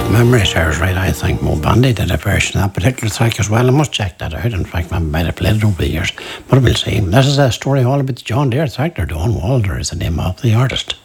Memory serves right, I think Mo Bandy did a version of that particular track as well. I must check that out. In fact, I might have played it over the years, but we'll see. This is a story all about John Deere tractor. Don Walder is the name of the artist.